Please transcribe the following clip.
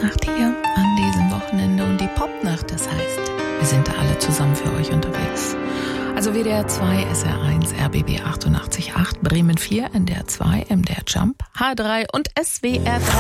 Popnacht hier an diesem Wochenende und die Popnacht, das heißt, wir sind da alle zusammen für euch unterwegs. Also WDR 2, SR 1, RBB 88.8, Bremen 4, NDR 2, MDR Jump, H3 und SWR 3.